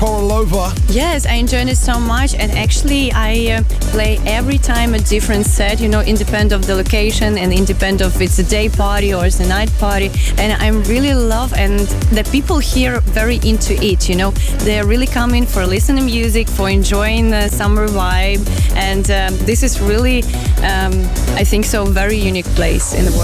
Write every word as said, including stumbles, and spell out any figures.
Korolova. Yes, I enjoyed it so much, and actually I uh, play every time a different set, you know, independent of the location and independent of it's a day party or it's a night party, and I really love, and the people here very into it, you know, they're really coming for listening music, for enjoying the summer vibe, and um, this is really, um, I think so, very unique place in the world.